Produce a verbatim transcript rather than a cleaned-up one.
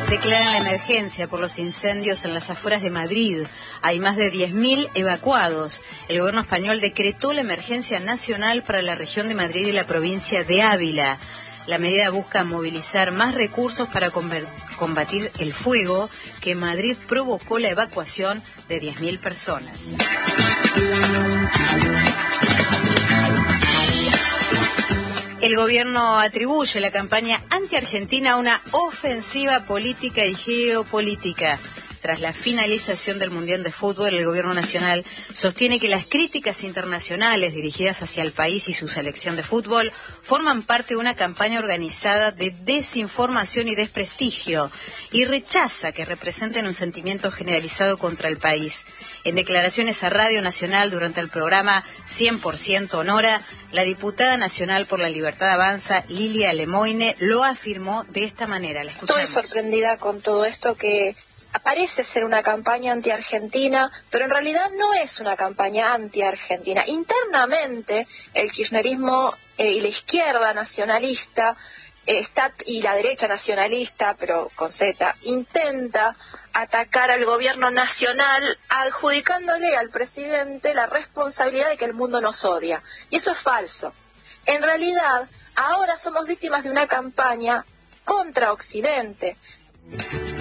Declaran la emergencia por los incendios en las afueras de Madrid. Hay más de diez mil evacuados. El gobierno español decretó la emergencia nacional para la región de Madrid y la provincia de Ávila. La medida busca movilizar más recursos para combatir el fuego que en Madrid provocó la evacuación de diez mil personas. El gobierno atribuye la campaña anti-Argentina a una ofensiva política y geopolítica. Tras la finalización del Mundial de Fútbol, el gobierno nacional sostiene que las críticas internacionales dirigidas hacia el país y su selección de fútbol forman parte de una campaña organizada de desinformación y desprestigio y rechaza que representen un sentimiento generalizado contra el país. En declaraciones a Radio Nacional durante el programa cien por ciento Honora, la diputada nacional por la Libertad Avanza, Lilia Lemoine, lo afirmó de esta manera. La escuchamos. Estoy sorprendida con todo esto que parece ser una campaña anti-argentina, pero en realidad no es una campaña anti-argentina. Internamente, el kirchnerismo eh, y la izquierda nacionalista eh, está, y la derecha nacionalista, pero con Z, intenta atacar al gobierno nacional adjudicándole al presidente la responsabilidad de que el mundo nos odia. Y eso es falso. En realidad, ahora somos víctimas de una campaña contra Occidente.